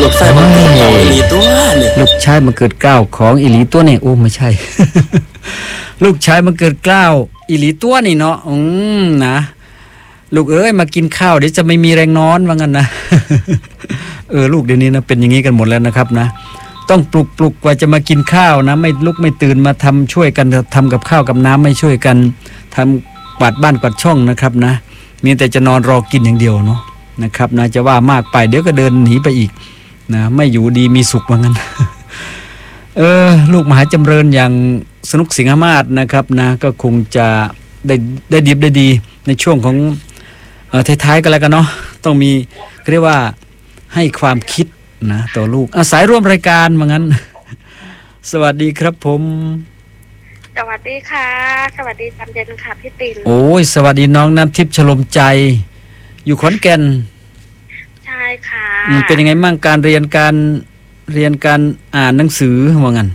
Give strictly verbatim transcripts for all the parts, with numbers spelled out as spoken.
ลูกชายบังเกิดเก้าอีหลีตัวนี่ลูกชายบังเกิดเกล้าของอีหลีตัวนี่โอ้ไม่ใช่ ลูกชายบังเกิดเกล้าอีหลีตัวนี่เนาะอืมนะลูกเอ้ยมากินข้าวเดี๋ยวจะไม่มีแรงนอนว่างั้นนะ เออลูกเดี๋ยวนี้นะเป็นอย่างนี้กันหมดแล้วนะครับนะต้องปลุกปลุกกว่าจะมากินข้าวนะไม่ลุกไม่ตื่นมาทำช่วยกันทำกับข้าวกับน้ำไม่ช่วยกันทำกวาดบ้านกวาดช่องนะครับนะมีแต่จะนอนรอกินอย่างเดียวเนาะนะครับนะจะว่ามากไปเดี๋ยวก็เดินหนีไปอีกนะไม่อยู่ดีมีสุขว่างั้น เออลูกมหาจำเริญอย่างสนุกสิงหมาศนะครับนะก็คงจะได้ได้ดีได้ดีในช่วงของเอ่อท้ายๆกันแล้วกันเนาะต้องมีเรียกว่าให้ความคิดนะต่อลูกอาศัยร่วมรายการว่างั้น สวัสดีครับผมสวัสดีค่ะสวัสดีตามเย็นค่ะพี่ติ๋มโอ้ยสวัสดีน้องน้ำทิพย์ฉลมใจอยู่ขอนแก่นใช่ค่ะเป็นยังไงมั่งการเรียนการเรียนการอ่านหนังสือว่างั้น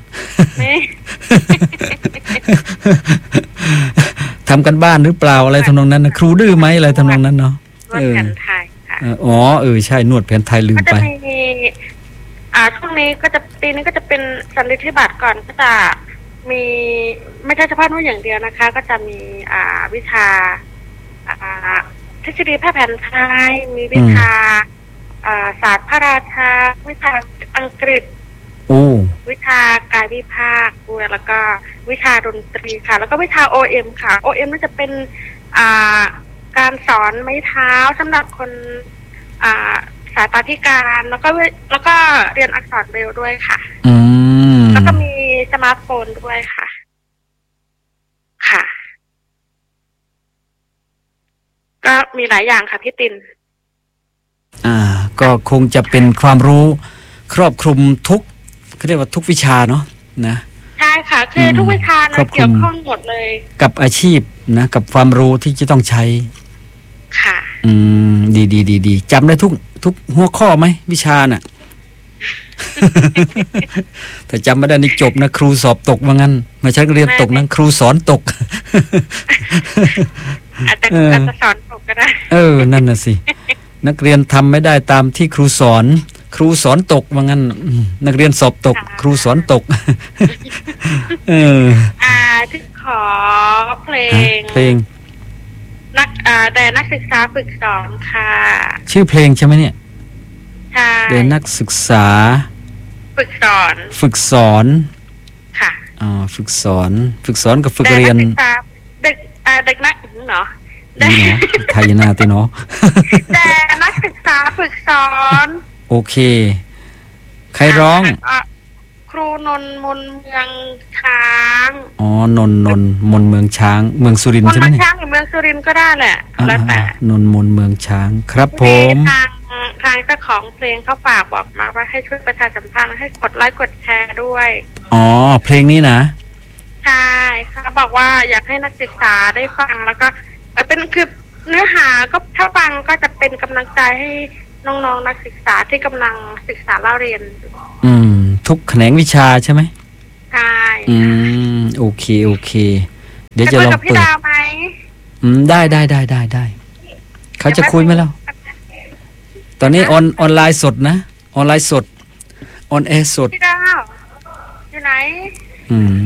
ทำกันบ้านหรือเปล่าอะไรทำนองนั้นนะครูดื้อไหมอะไรทำนองนั้นเนาะนวดแผนไทยค่ะอ๋อเออใช่นวดแผนไทยลืมไปก็จะมีอ่าช่วงนี้ก็จะปีนี้ก็จะเป็นสันนิธิบัตรก่อนก็จะมีไม่ใช่เฉพาะนวดอย่างเดียวนะคะก็จะมีอ่าวิชาอ่าทฤษฎีแพทย์แผนไทยมีวิชาอ่าศาสตร์พระราชาวิชาอังกฤษวิชากายวิภาคด้วยแล้วก็วิชาดนตรีค่ะแล้วก็วิชา โอ เอ็ม ค่ะ โอ เอ็ม นี่จะเป็นอ่าการสอนไม้เท้าสำหรับคนอ่าสายตาพิการแล้วก็แล้วก็เรียนอักษรเบรลล์ด้วยค่ะอืมแล้วก็มีสมาร์ทโฟนด้วยค่ะค่ะก็มีหลายอย่างค่ะพี่ตินอ่าก็คงจะเป็นความรู้ครอบคลุมทุกเขาเรียกว่าทุกวิชาเนาะนะใช่ค่ะคือทุกวิชานะเกี่ยวข้องหมดเลยกับอาชีพนะกับความรู้ที่จะต้องใช้ค่ะอืมดีดีดีดีจำได้ทุกทุกหัวข้อไหมวิชาน่ะ แต่จำไม่ได้นี่จบนะครูสอบตกว่างั้นไม่ใช่เรียนตกนะครูสอนตกอาจจะอาจจะสอนตกก็ได้เออนั่นน่ะสินักเรียนทำไม่ได้ตามที่ครูสอนครูสอนตกว่างั้นนักเรียนสอบตกครูสอนตกเอออ่าที่ขอเพลงเพลงนักอ่าแต่นักศึกษาฝึกสอนค่ะชื่อเพลงใช่ไหมเนี่ยใช่แต่นักศึกษาฝึกสอนฝึกสอนค่ะอ๋อฝึกสอนฝึกสอนกับฝึกเรียนเด็กอ่าเด็กนักเนาะไทยนาติเนาะแต่นักศึกษาฝึกสอนโอเคใครร้องครูนนมนเมืองช้างอ๋อนนนนมนเมืองช้างเมืองสุรินทร์ใช่ไหมเนี่ยช้างหรือเมืองสุรินทร์ก็ได้แหละแล้วแต่นนมนเมืองช้างครับผมทางทางเจ้าของเพลงเขาฝากบอกมาว่าให้ช่วยประชาสัมพันธ์ให้กดไลค์กดแชร์ด้วยอ๋อเพลงนี้นะใช่เขาบอกว่าอยากให้นักศึกษาได้ฟังแล้วก็เป็นคือเนื้อหาก็ถ้าฟังก็จะเป็นกำลังใจให้น้องๆนักศึกษาที่กำลังศึกษาเล่าเรียนอืมทุกแขนงวิชาใช่ไหมใช่อืมโอเคโอเคเดี๋ยวจะลองเปิดอืมได้ได้ได้ได้ได้เขาจะคุยไหมล่ะตอนนี้ออนออนไลน์สดนะออนไลน์สดออนแอร์สดพี่ดาวอยู่ไหนอืม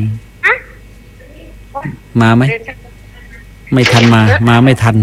มาไหมไม่ทันมามาไม่ทัน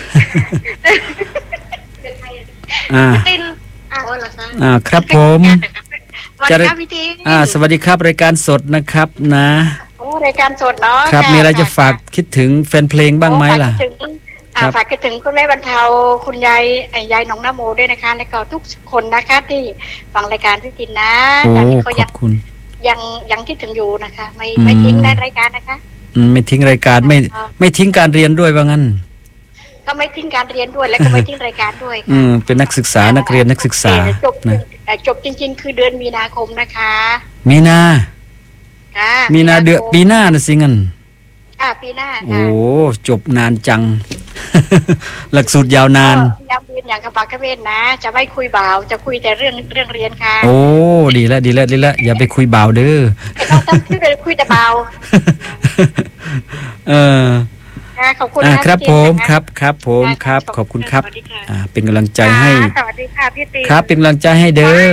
อ่าอ่าครับผมจะอ่าสวัสดีครับรายการสดนะครับนะโอ้รายการสดเนาะครับมีอะไรจะฝากคิดถึงแฟนเพลงบ้างไหมล่ะฝากคิดถึงคุณแม่บรรเทาคุณยายยายน้องนโมด้วยนะคะและก็ทุกคนนะคะที่ฟังรายการที่ตินนะโอ้ขอบคุณยังยังคิดถึงอยู่นะคะไม่ไม่ทิ้งในรายการนะคะไม่ทิ้งรายการไม่ไม่ทิ้งการเรียนด้วยว่างั้นก็ไม่ทิ้งการเรียนด้วยและก็ไม่ทิ้งรายการด้วยอืมเป็นนักศึกษานักเรียนนักศึกษาจบจบจริงๆคือเดือนมีนาคมนะคะมีนามีนาเดือนปีหน้านะสิงั้นอ่าปีหน้าโอ้จบนานจังหลักสูตรยาวนานยาวเรียนอย่างกระปากกระเบนนะจะไม่คุยบ่าวจะคุยแต่เรื่องเรื่องเรียนค่ะโอ้ดีแล้วดีแล้วดีแล้วอย่าไปคุยบ่าวเด้อเราต้องคุยแต่คุยแต่บ่าวเออขอบคุณนะครับผมครับครับผมครับขอบคุณครับอ่าเป็นกำลังใจให้สวัสดีค่ะพี่ตีครับเป็นกำลังใจให้เด้อ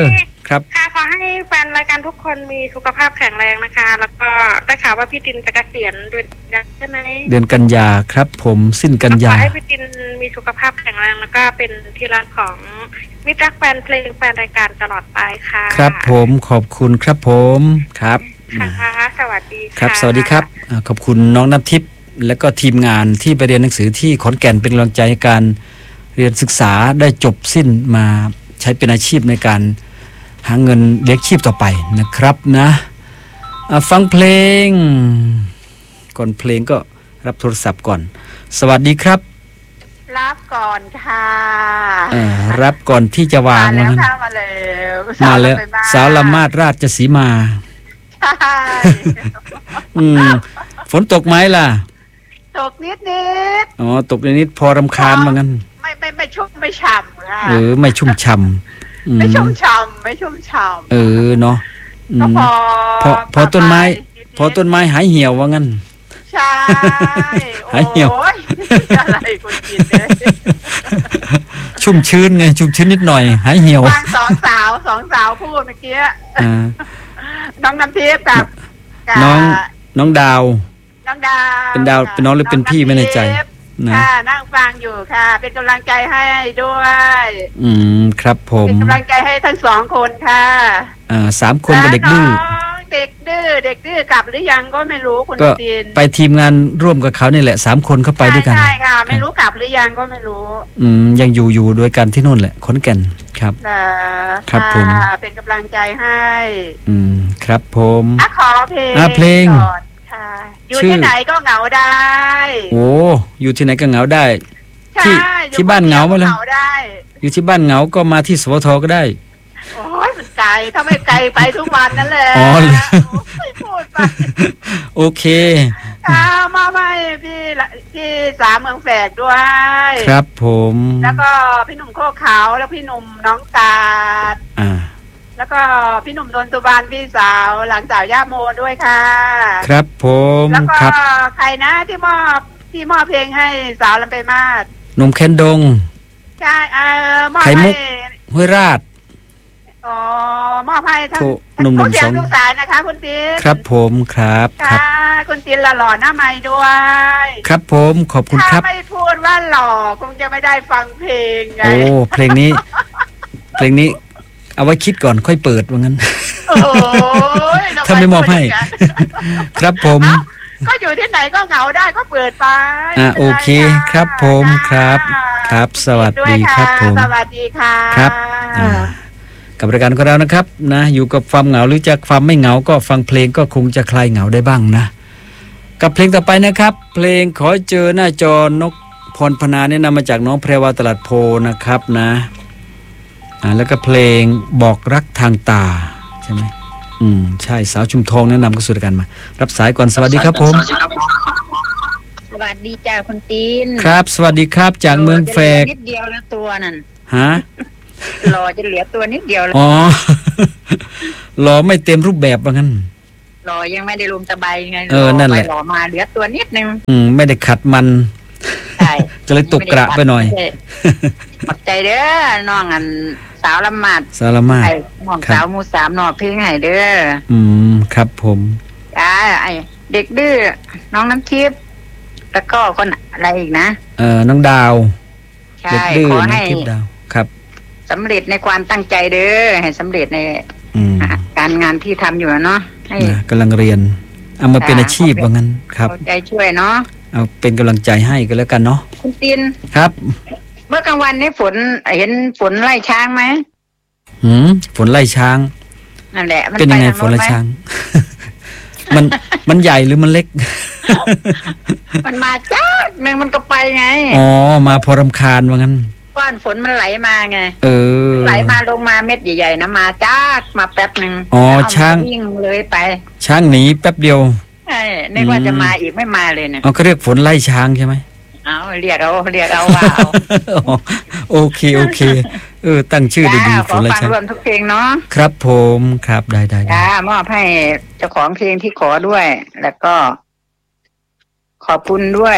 ครับค่ะขอให้แฟนรายการทุกคนมีสุขภาพแข็งแรงนะคะ แล้วก็ได้ข่าวว่าพี่ตินจะเกษียณเดือนใช่ไหมเดือนกันยาครับผมสิ้นกันยาขอให้พี่ตินมีสุขภาพแข็งแรงแล้วก็เป็นที่รักของมิตรรักแฟนเพลงแฟนรายการตลอดไปค่ะครับผมขอบคุณครับผมครับค่ะสวัสดีครับสวัสดีครับขอบคุณน้องน้ำทิพย์และก็ทีมงานที่ไปเรียนหนังสือที่ขอนแก่นเป็นกำลังใจในการเรียนศึกษาได้จบสิ้นมาใช้เป็นอาชีพในการหาเงินเลี้ยงชีพต่อไปนะครับนะฟังเพลงก่อนเพลงก็รับโทรศัพท์ก่อนสวัสดีครับรับก่อนค่ะรับก่อนที่จะวางมาแล้วมาแล้วมาแล้วสาวละมาดราชสีมาใช่อืมฝนตกไหมล่ะตกนิดนิดอ๋อตกนิดพอรำคาญมางั้นไม่ไม่ไม่ชุ่มไม่ฉ่ำค่ะเออไม่ชุ่มฉ่ำไม่ชุ่มฉ่ำไม่ชุ่มฉ่ำเออเนาะพอพอพอต้นไม้พอต้นไม้หายเหี่ยวว่างั้นใช่หายเหี่ยวอะไรคุณกินเนี่ยชุ่มชื้นไงชุ่มชื้นนิดหน่อยหายเหี่ยวฟังสองสาวสองสาวพูดเมื่อกี้น้องน้ำทิพย์กับน้องน้องดาวน้องดาวเป็นดาวเป็นน้องหรือเป็นพี่ไม่แน่ใจนะค่ะนั่งฟังอยู่ค่ะเป็นกำลังใจให้ด้วยอืมครับผมเป็นกำลังใจให้ทั้งสองคนค่ะอ่าสามคนกับเด็กดื้อเด็กดื้อเด็กดื้อกลับหรือยังก็ไม่รู้คุณจีนไปทีมงานร่วมกับเขานี่แหละสามคนเข้าไปด้วยกันใช่ค่ะไม่รู้กลับหรือยังก็ไม่รู้อืมยังอยู่อยู่โดยกันที่นู่นแหละขอนแก่นครับครับผมเป็นกำลังใจให้อืมครับผมอ่ะขอเพลงอ่ะเพลงอยู่ที่ไหนก็เหงาได้โอ้อยู่ที่ไหนก็เหงาได้ที่ที่บ้านเหงาไหมล่ะอยู่ที่บ้านเหงาก็มาที่สวทก็ได้โอ้ยมันไกลถ้าไม่ไกลไปทุกวันนั่นแหละอ๋อไม่พูดไปโอเคค่ะมาไปพี่พี่สามเมืองแฝกด้วยครับผมแล้วก็พี่หนุ่มโคกขาวแล้วพี่หนุ่มน้องกาดอ่าแล้วก็พี่หนุ่มดนตุบานพี่สาวหลังสาวย่าโมด้วยค่ะครับผมแล้วก็ใครนะที่มอบที่มอบเพลงให้สาวลำไปมาศหนุ่มแคนดงใช่เออมอบให้ห้วยราชอ๋อมอบให้ทั้งหนุ่มๆสองทุกสายนะคะคุณติ๊นครับผมครับค่ะคุณติ๊นหล่อหน้าใหม่ด้วยครับผมขอบคุณครับถ้าไม่พูดว่าหล่อคงจะไม่ได้ฟังเพลงไงโอ้เพลงนี้เพลงนี้เอาไว้คิดก่อนค่อยเปิดว่างั้นถ้าไม่มอบให้ครับผมก็อยู่ที่ไหนก็เหงาได้ก็เปิดไปอ่าโอเคครับผมครับครับสวัสดีครับผมสวัสดีค่ะครับกับรายการของเรานะครับนะอยู่กับความเหงาหรือจะความไม่เหงาก็ฟังเพลงก็คงจะคลายเหงาได้บ้างนะกับเพลงต่อไปนะครับเพลงขอเจอหน้าจอนกพรพนาเนี่ยนำมาจากน้องแพรวาตลาดโพนะครับนะอ่าแล้วก็เพลงบอกรักทางตาใช่ไหมอืมใช่สาวชุมทองแนะนำก็สู่รายการมารับสายก่อนสวัสดีครับผมสวัสดีจ้าคุณตีนครับสวัสดีครับจากเมืองแฝกนิดเดียวแล้วตัวนั่นฮะรอจะเหลือตัวนิดเดียวแล้วอ๋อรอไม่เต็มรูปแบบว่างั้นรอยังไม่ได้ลมสบายไงเออนั่นแหละรอมาเหลือตัวนิดนึงอืมไม่ได้ขัดมันใช่จะเลยตกกระไปหน่อยขอบใจเด้อน้องอันสาวละมาดสาวละมาดน้องสาวมูสามนอเพลงให้เด้ออืมครับผมจ้าไอเด็กดื้อน้องน้ำทิพย์แล้วก็คนอะไรอีกนะเออน้องดาวเด็กดื้อน้องทิพย์ดาวครับสำเร็จในความตั้งใจเด้อให้สำเร็จในการงานที่ทำอยู่เนาะให้กำลังเรียนเอามาเป็นอาชีพว่างั้นครับใจช่วยเนาะเอาเป็นกำลังใจให้กันแล้วกันเนาะคุณตินครับเมื่อกลางวันนี้ฝนเห็นฝนไล่ช้างไหมหืมฝนไล่ช้างนั่นแหละเป็นยังไงฝนไล่ช้างมันมันใหญ่หรือมันเล็กมันมาจ้าหนึ่งมันก็ไปไงอ๋อมาพอรำคาญว่างั้นก้อนฝนมันไหลมาไงเออไหลมาลงมาเม็ดใหญ่ๆนะมาจ้ามาแป๊บหนึ่งอ๋อช้างวิ่งเลยไปช้างหนีแป๊บเดียวใช่นึกว่าจะมาอีกไม่มาเลยเนี่ยอ๋อเขาเรียกฝนไล่ช้างใช่ไหมเอาเรียกเอาเรียกเอาว่าโอเคโอเคเออตั้งชื่อดีๆฝนไล่ช้างรวมทุกเพลงเนาะครับผมครับได้ได้จ้ามอบให้เจ้าของเพลงที่ขอด้วยแล้วก็ขอบคุณด้วย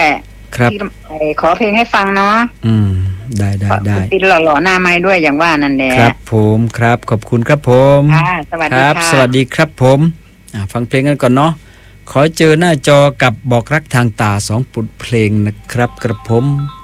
ครับที่ขอเพลงให้ฟังเนาะอืมได้ได้ได้ติดหล่อๆหน้าไม้ด้วยอย่างว่านั่นแหละครับผมครับขอบคุณครับผมค่ะสวัสดีค่ะสวัสดีครับผมอ่าฟังเพลงกันก่อนเนาะขอเจอหน้าจอกับบอกรักทางตาสองบทเพลงนะครับกระผม